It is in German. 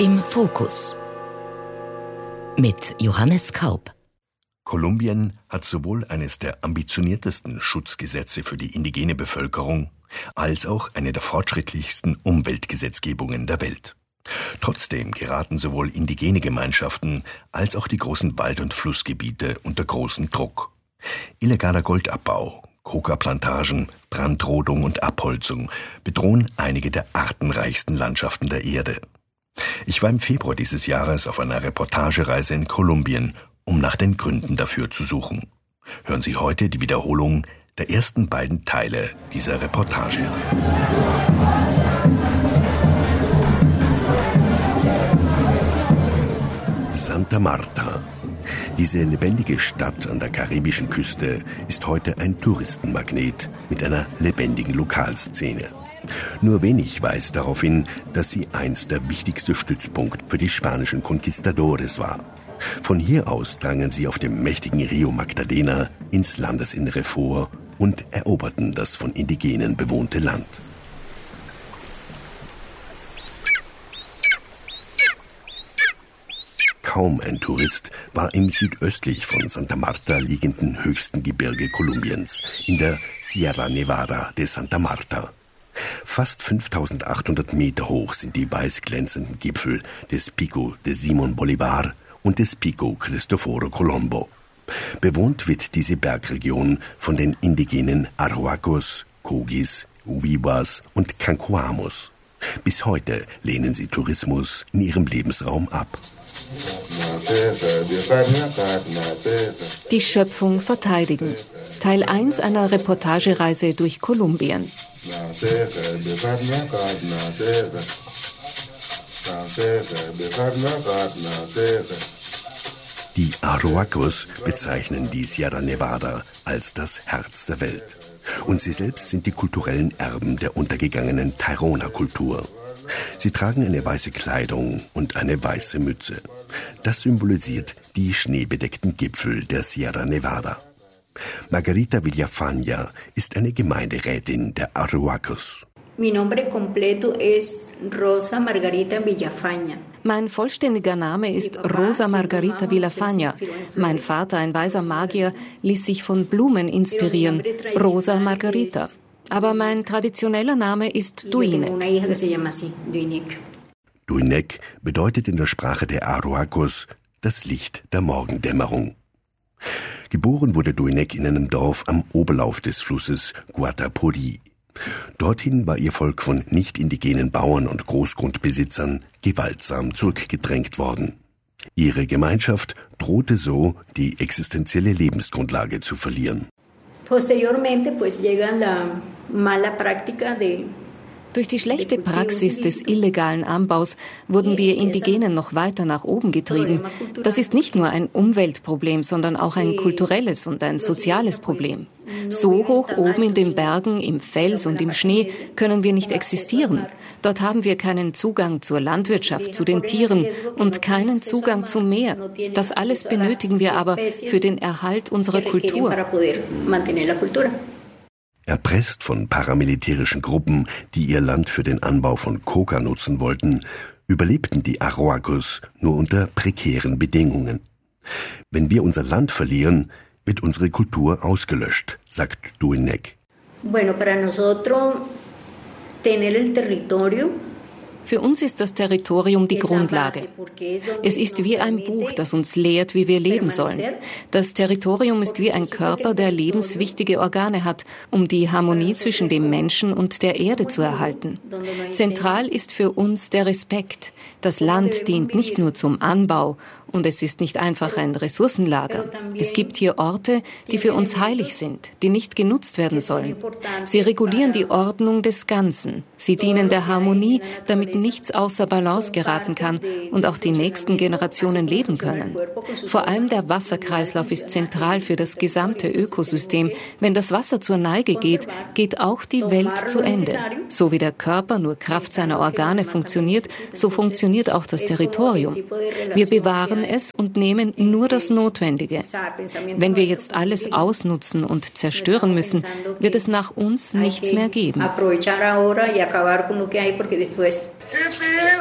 Im Fokus mit Johannes Kaup. Kolumbien hat sowohl eines der ambitioniertesten Schutzgesetze für die indigene Bevölkerung als auch eine der fortschrittlichsten Umweltgesetzgebungen der Welt. Trotzdem geraten sowohl indigene Gemeinschaften als auch die großen Wald- und Flussgebiete unter großen Druck. Illegaler Goldabbau, Coca-Plantagen, Brandrodung und Abholzung bedrohen einige der artenreichsten Landschaften der Erde. Ich war im Februar dieses Jahres auf einer Reportagereise in Kolumbien, um nach den Gründen dafür zu suchen. Hören Sie heute die Wiederholung der ersten beiden Teile dieser Reportage. Santa Marta. Diese lebendige Stadt an der karibischen Küste ist heute ein Touristenmagnet mit einer lebendigen Lokalszene. Nur wenig weist darauf hin, dass sie einst der wichtigste Stützpunkt für die spanischen Conquistadores war. Von hier aus drangen sie auf dem mächtigen Rio Magdalena ins Landesinnere vor und eroberten das von Indigenen bewohnte Land. Kaum ein Tourist war im südöstlich von Santa Marta liegenden höchsten Gebirge Kolumbiens, in der Sierra Nevada de Santa Marta. Fast 5800 Meter hoch sind die weiß glänzenden Gipfel des Pico de Simón Bolívar und des Pico Cristoforo Colombo. Bewohnt wird diese Bergregion von den indigenen Arhuacos, Cogis, Ubiwas und Cancuamos. Bis heute lehnen sie Tourismus in ihrem Lebensraum ab. Die Schöpfung verteidigen. Teil 1 einer Reportagereise durch Kolumbien. Die Arhuacos bezeichnen die Sierra Nevada als das Herz der Welt. Und sie selbst sind die kulturellen Erben der untergegangenen Tairona-Kultur. Sie tragen eine weiße Kleidung und eine weiße Mütze. Das symbolisiert die schneebedeckten Gipfel der Sierra Nevada. Margarita Villafaña ist eine Gemeinderätin der Arhuacos. Mi nombre completo es Rosa Margarita Villafaña. Mein vollständiger Name ist Rosa Margarita Villafaña. Mein Vater, ein weiser Magier, ließ sich von Blumen inspirieren. Rosa Margarita. Aber mein traditioneller Name ist Duinek. Duinek bedeutet in der Sprache der Arhuacos das Licht der Morgendämmerung. Geboren wurde Duinek in einem Dorf am Oberlauf des Flusses Guatapurí. Dorthin war ihr Volk von nicht-indigenen Bauern und Großgrundbesitzern gewaltsam zurückgedrängt worden. Ihre Gemeinschaft drohte so, die existenzielle Lebensgrundlage zu verlieren. Posteriormente, pues llega la mala práctica de Durch die schlechte Praxis des illegalen Anbaus wurden wir Indigenen noch weiter nach oben getrieben. Das ist nicht nur ein Umweltproblem, sondern auch ein kulturelles und ein soziales Problem. So hoch oben in den Bergen, im Fels und im Schnee können wir nicht existieren. Dort haben wir keinen Zugang zur Landwirtschaft, zu den Tieren und keinen Zugang zum Meer. Das alles benötigen wir aber für den Erhalt unserer Kultur. Erpresst von paramilitärischen Gruppen, die ihr Land für den Anbau von Coca nutzen wollten, überlebten die Arhuacos nur unter prekären Bedingungen. Wenn wir unser Land verlieren, wird unsere Kultur ausgelöscht, sagt Duinek. Bueno, para nosotros tener el territorio. Für uns ist das Territorium die Grundlage. Es ist wie ein Buch, das uns lehrt, wie wir leben sollen. Das Territorium ist wie ein Körper, der lebenswichtige Organe hat, um die Harmonie zwischen dem Menschen und der Erde zu erhalten. Zentral ist für uns der Respekt. Das Land dient nicht nur zum Anbau und es ist nicht einfach ein Ressourcenlager. Es gibt hier Orte, die für uns heilig sind, die nicht genutzt werden sollen. Sie regulieren die Ordnung des Ganzen. Sie dienen der Harmonie, damit nichts außer Balance geraten kann und auch die nächsten Generationen leben können. Vor allem der Wasserkreislauf ist zentral für das gesamte Ökosystem. Wenn das Wasser zur Neige geht, geht auch die Welt zu Ende. So wie der Körper nur Kraft seiner Organe funktioniert, so funktioniert auch das Territorium. Wir bewahren es und nehmen nur das Notwendige. Wenn wir jetzt alles ausnutzen und zerstören müssen, wird es nach uns nichts mehr geben.